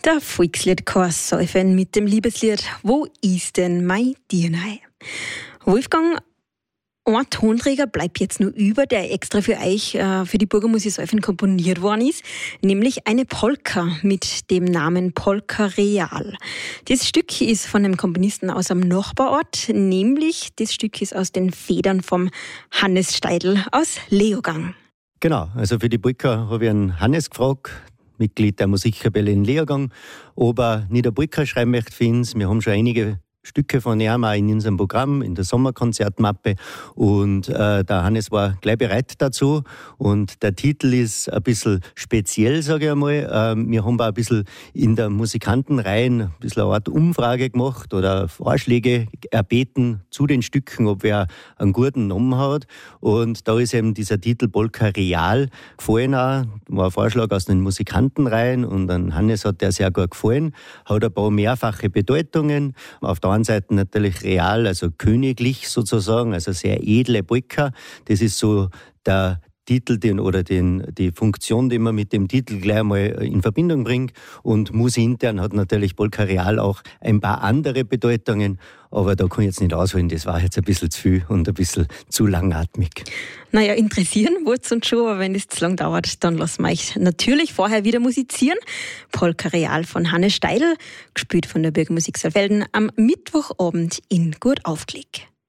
Der Volksliedchor Seufen mit dem Liebeslied Wo ist denn mein Dirnei? Wolfgang, ein Tonträger bleibt jetzt nur über, der extra für euch, für die Burgermusik Seufen komponiert worden ist, nämlich eine Polka mit dem Namen Polka Real. Das Stück ist von einem Komponisten aus einem Nachbarort, nämlich das Stück ist aus den Federn vom Hannes Steidl aus Leogang. Genau, also für die Polka habe ich einen Hannes gefragt, Mitglied der Musikkapelle in Leogang, ob er nicht eine Polka schreiben möchte für uns. Wir haben schon einige Stücke von ihm auch in unserem Programm, in der Sommerkonzertmappe. Und der Hannes war gleich bereit dazu. Und der Titel ist ein bisschen speziell, sage ich einmal. Wir haben auch ein bisschen in der Musikantenreihen ein bisschen eine Art Umfrage gemacht oder Vorschläge erbeten zu den Stücken, ob wer einen guten Namen hat. Und da ist eben dieser Titel Polka Real gefallen auch. War ein Vorschlag aus den Musikantenreihen und an Hannes hat der sehr gut gefallen. Hat ein paar mehrfache Bedeutungen. Auf der einen Seite natürlich real, also königlich sozusagen, also sehr edle Polka. Das ist so der Titel die Funktion, die man mit dem Titel gleich mal in Verbindung bringt. Und musikintern hat natürlich Polka Real auch ein paar andere Bedeutungen, aber da kann ich jetzt nicht ausholen, das war jetzt ein bisschen zu viel und ein bisschen zu langatmig. Naja, interessieren wird's uns schon, aber wenn das zu lang dauert, dann lassen wir euch natürlich vorher wieder musizieren. Polka Real von Hannes Steidl, gespielt von der Burgermusik Saalfelden am Mittwochabend in Gut Aufgelegt.